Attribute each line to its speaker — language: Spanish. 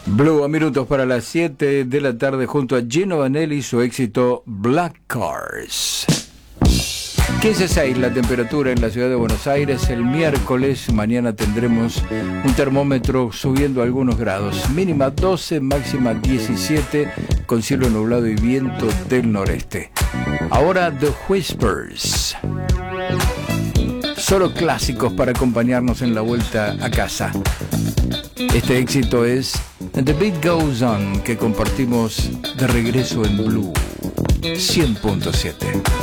Speaker 1: Blue a minutos para las 7 de la tarde junto a Gino Vanelli, su éxito Black Cars. 15.6 la temperatura en la ciudad de Buenos Aires. El miércoles, mañana tendremos un termómetro subiendo algunos grados. Mínima 12, máxima 17, con cielo nublado y viento del noreste. Ahora The Whispers. Solo clásicos para acompañarnos en la vuelta a casa. Este éxito es The Beat Goes On, que compartimos de regreso en Blue 100.7.